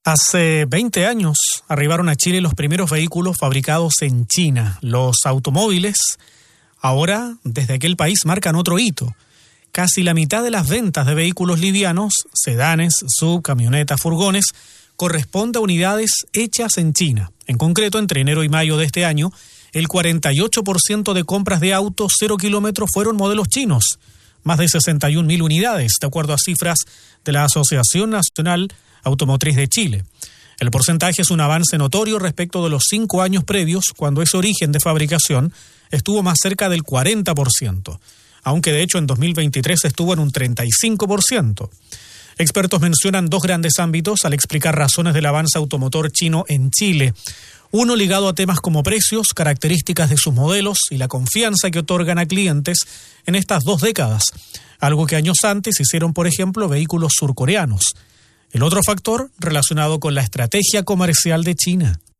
Hace 20 años arribaron a Chile los primeros vehículos fabricados en China. Los automóviles ahora desde aquel país marcan otro hito. Casi la mitad de las ventas de vehículos livianos, sedanes, sub, camionetas, furgones, corresponde a unidades hechas en China. En concreto, entre enero y mayo de este año, el 48% de compras de autos 0 kilómetros fueron modelos chinos. Más de 61.000 unidades, de acuerdo a cifras de la Asociación Nacional Automotriz de Chile. El porcentaje es un avance notorio respecto de los 5 años previos, cuando ese origen de fabricación estuvo más cerca del 40%, aunque de hecho en 2023 estuvo en un 35%. Expertos mencionan dos grandes ámbitos al explicar razones del avance automotor chino en Chile. Uno ligado a temas como precios, características de sus modelos y la confianza que otorgan a clientes en estas 2 décadas, algo que años antes hicieron, por ejemplo, vehículos surcoreanos. El otro factor relacionado con la estrategia comercial de China.